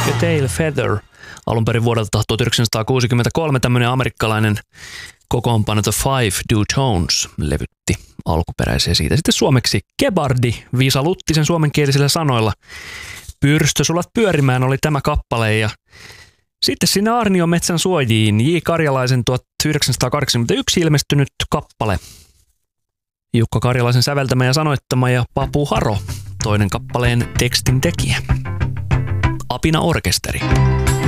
A Tail Feather. Alun perin vuodelta 1963 tämmöinen amerikkalainen kokoonpano The Five Do-Tones levytti alkuperäisiä siitä. Sitten suomeksi Kebardi, Viisa Luttisen suomenkielisillä sanoilla. Pyrstösulat pyörimään oli tämä kappale ja sitten sinne Aarnion metsän suojiin J. Karjalaisen 1981 ilmestynyt kappale. Jukka Karjalaisen säveltämä ja sanoittama ja Papu Haro, toinen kappaleen tekstin tekijä. Apina Orkesteri.